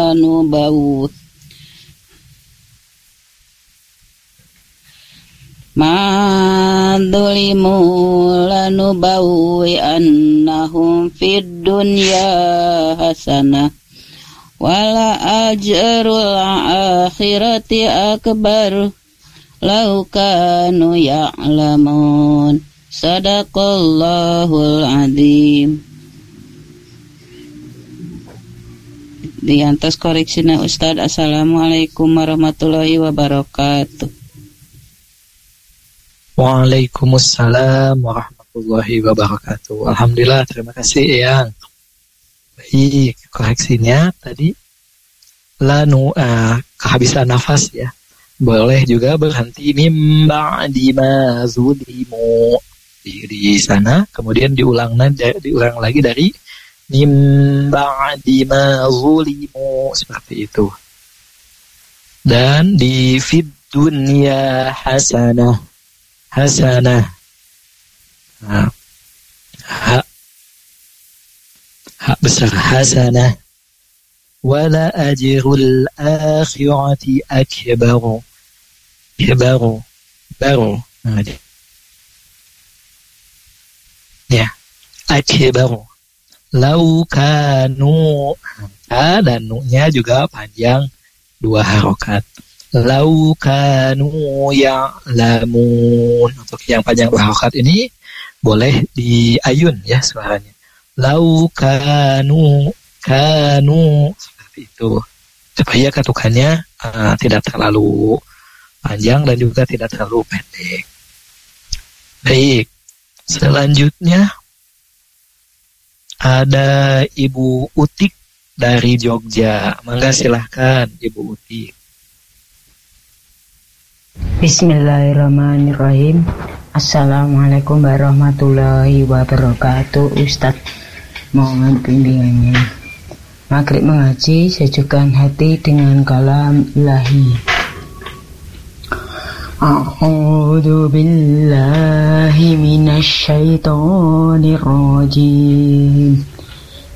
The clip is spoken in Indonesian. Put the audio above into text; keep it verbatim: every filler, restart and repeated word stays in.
lanubawth ma'adzulimu lanubawi annahum fid dunya hasanah wala ajrul akhirati akbar law kanu ya'lamun. Sadaqallahul azim. Di atas koreksinya Ustaz. Assalamualaikum warahmatullahi wabarakatuh. Waalaikumsalam warahmatullahi wabarakatuh. Alhamdulillah, terima kasih Eyang. Baik, koreksinya tadi lanu uh, kehabisan nafas ya. Boleh juga berhenti mim ba'di ma zulimu di, di sana, kemudian diulang diulang lagi dari mim ba'di ma zulimu seperti itu. Dan di fid dunya hasanah hasanah ha, ha, ha besar hasanah wala ajrul akhirati akbaru akbaru baru nah, ya akbaru lau kanu ha dan nu-nya juga panjang dua harokat. Lau kanu ya'lamun. Untuk yang panjang dua harokat ini boleh diayun ya suaranya. Lau kanu kanu seperti itu supaya ketukannya uh, tidak terlalu panjang dan juga tidak terlalu pendek. Baik, selanjutnya ada Ibu Utik dari Jogja. Mangga silahkan Ibu Utik. Bismillahirrahmanirrahim. Assalamualaikum warahmatullahi wabarakatuh. Ustadz, mohon bimbingannya. Maghrib mengaji, sejukkan hati dengan kalam ilahi. A'udzu billahi minasy syaithanir rajim.